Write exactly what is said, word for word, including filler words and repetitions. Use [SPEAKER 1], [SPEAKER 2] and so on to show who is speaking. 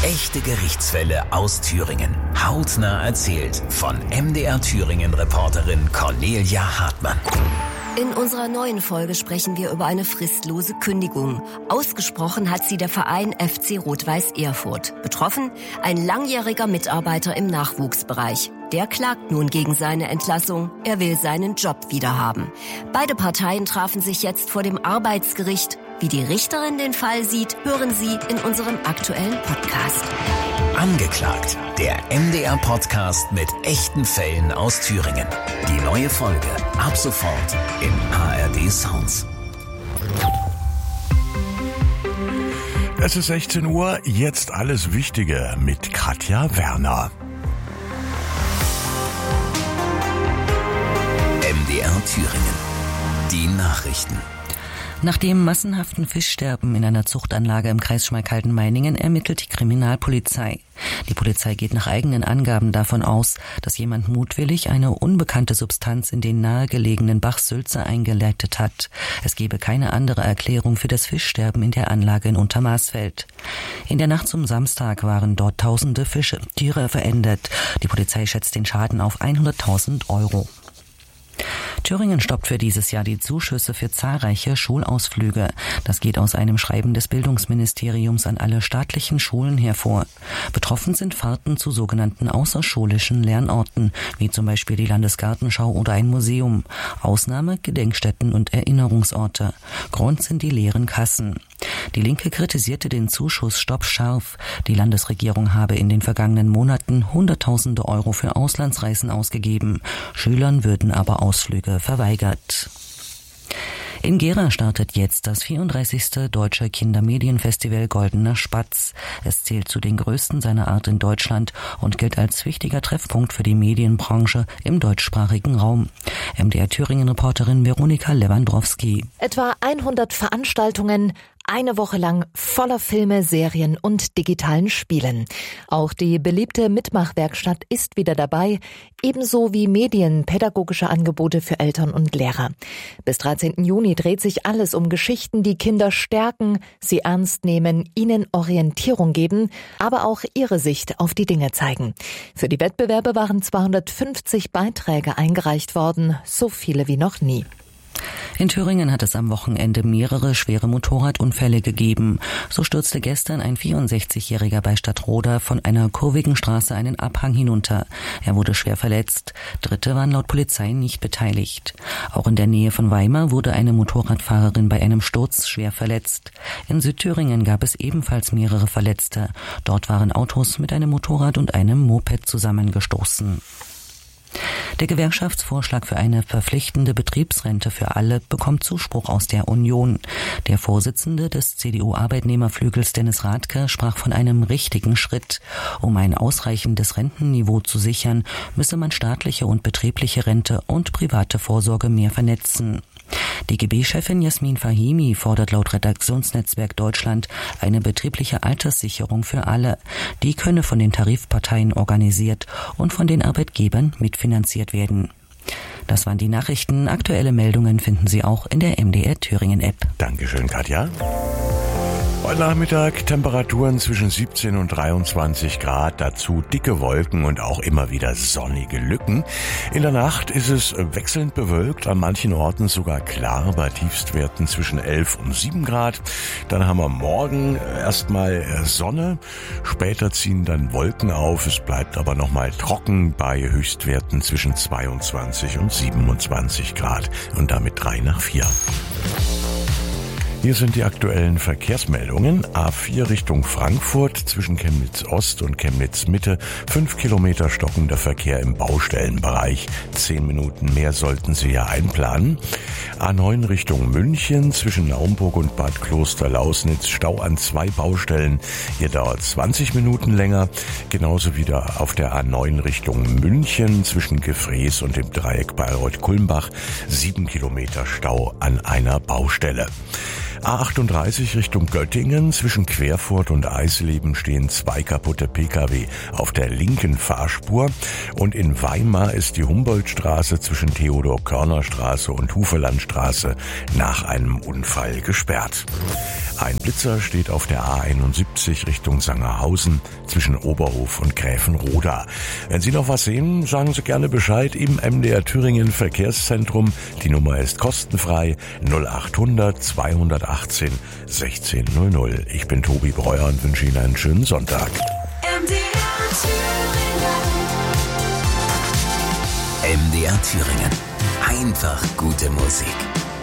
[SPEAKER 1] Echte Gerichtsfälle aus Thüringen. Hautnah erzählt von M D R Thüringen-Reporterin Cornelia Hartmann.
[SPEAKER 2] In unserer neuen Folge sprechen wir über eine fristlose Kündigung. Ausgesprochen hat sie der Verein F C Rot-Weiß Erfurt. Betroffen ein langjähriger Mitarbeiter im Nachwuchsbereich. Der klagt nun gegen seine Entlassung. Er will seinen Job wiederhaben. Beide Parteien trafen sich jetzt vor dem Arbeitsgericht. Wie die Richterin den Fall sieht, hören Sie in unserem aktuellen Podcast.
[SPEAKER 1] Angeklagt, der M D R-Podcast mit echten Fällen aus Thüringen. Die neue Folge ab sofort im A R D Sounds.
[SPEAKER 3] Es ist sechzehn Uhr, jetzt alles Wichtige mit Katja Werner.
[SPEAKER 1] M D R Thüringen. Die Nachrichten.
[SPEAKER 4] Nach dem massenhaften Fischsterben in einer Zuchtanlage im Kreis Schmalkalden-Meiningen ermittelt die Kriminalpolizei. Die Polizei geht nach eigenen Angaben davon aus, dass jemand mutwillig eine unbekannte Substanz in den nahegelegenen Bach Sülze eingeleitet hat. Es gebe keine andere Erklärung für das Fischsterben in der Anlage in Untermaßfeld. In der Nacht zum Samstag waren dort tausende Fische, Tiere verendet. Die Polizei schätzt den Schaden auf hunderttausend Euro. Thüringen stoppt für dieses Jahr die Zuschüsse für zahlreiche Schulausflüge. Das geht aus einem Schreiben des Bildungsministeriums an alle staatlichen Schulen hervor. Betroffen sind Fahrten zu sogenannten außerschulischen Lernorten, wie zum Beispiel die Landesgartenschau oder ein Museum. Ausnahme Gedenkstätten und Erinnerungsorte. Grund sind die leeren Kassen. Die Linke kritisierte den Zuschussstopp scharf. Die Landesregierung habe in den vergangenen Monaten Hunderttausende Euro für Auslandsreisen ausgegeben. Schülern würden aber Ausflüge verweigert. In Gera startet jetzt das vierunddreißigste Deutsche Kindermedienfestival Goldener Spatz. Es zählt zu den größten seiner Art in Deutschland und gilt als wichtiger Treffpunkt für die Medienbranche im deutschsprachigen Raum. M D R Thüringen-Reporterin Veronika Lewandowski.
[SPEAKER 5] Etwa hundert Veranstaltungen, eine Woche lang voller Filme, Serien und digitalen Spielen. Auch die beliebte Mitmachwerkstatt ist wieder dabei, ebenso wie medienpädagogische Angebote für Eltern und Lehrer. Bis dreizehnten Juni dreht sich alles um Geschichten, die Kinder stärken, sie ernst nehmen, ihnen Orientierung geben, aber auch ihre Sicht auf die Dinge zeigen. Für die Wettbewerbe waren zweihundertfünfzig Beiträge eingereicht worden, so viele wie noch nie.
[SPEAKER 4] In Thüringen hat es am Wochenende mehrere schwere Motorradunfälle gegeben. So stürzte gestern ein vierundsechzigjähriger bei Stadtroda von einer kurvigen Straße einen Abhang hinunter. Er wurde schwer verletzt. Dritte waren laut Polizei nicht beteiligt. Auch in der Nähe von Weimar wurde eine Motorradfahrerin bei einem Sturz schwer verletzt. In Südthüringen gab es ebenfalls mehrere Verletzte. Dort waren Autos mit einem Motorrad und einem Moped zusammengestoßen. Der Gewerkschaftsvorschlag für eine verpflichtende Betriebsrente für alle bekommt Zuspruch aus der Union. Der Vorsitzende des C D U-Arbeitnehmerflügels Dennis Rathke sprach von einem richtigen Schritt. Um ein ausreichendes Rentenniveau zu sichern, müsse man staatliche und betriebliche Rente und private Vorsorge mehr vernetzen. D G B-Chefin Jasmin Fahimi fordert laut Redaktionsnetzwerk Deutschland eine betriebliche Alterssicherung für alle. Die könne von den Tarifparteien organisiert und von den Arbeitgebern mitfinanziert werden. Das waren die Nachrichten. Aktuelle Meldungen finden Sie auch in der M D R Thüringen-App.
[SPEAKER 3] Dankeschön, Katja. Heute Nachmittag Temperaturen zwischen siebzehn und dreiundzwanzig Grad, dazu dicke Wolken und auch immer wieder sonnige Lücken. In der Nacht ist es wechselnd bewölkt, an manchen Orten sogar klar bei Tiefstwerten zwischen elf und sieben Grad. Dann haben wir morgen erstmal Sonne, später ziehen dann Wolken auf, es bleibt aber nochmal trocken bei Höchstwerten zwischen zweiundzwanzig und siebenundzwanzig Grad und damit drei nach vier. Hier sind die aktuellen Verkehrsmeldungen. A vier Richtung Frankfurt zwischen Chemnitz Ost und Chemnitz Mitte. Fünf Kilometer stockender Verkehr im Baustellenbereich. Zehn Minuten mehr sollten Sie ja einplanen. A neun Richtung München zwischen Naumburg und Bad Kloster-Lausnitz. Stau an zwei Baustellen. Hier dauert zwanzig Minuten länger. Genauso wieder auf der A neun Richtung München zwischen Gefrees und dem Dreieck Bayreuth-Kulmbach. Sieben Kilometer Stau an einer Baustelle. A achtunddreißig Richtung Göttingen. Zwischen Querfurt und Eisleben stehen zwei kaputte Pkw auf der linken Fahrspur. Und in Weimar ist die Humboldtstraße zwischen Theodor-Körner-Straße und Hufelandstraße nach einem Unfall gesperrt. Ein Blitzer steht auf der A einundsiebzig Richtung Sangerhausen zwischen Oberhof und Gräfenroda. Wenn Sie noch was sehen, sagen Sie gerne Bescheid im M D R Thüringen Verkehrszentrum. Die Nummer ist kostenfrei null achthundert zweihundertachtzehn sechzehn null null. Ich bin Tobi Breuer und wünsche Ihnen einen schönen Sonntag.
[SPEAKER 1] M D R Thüringen. M D R Thüringen. Einfach gute Musik.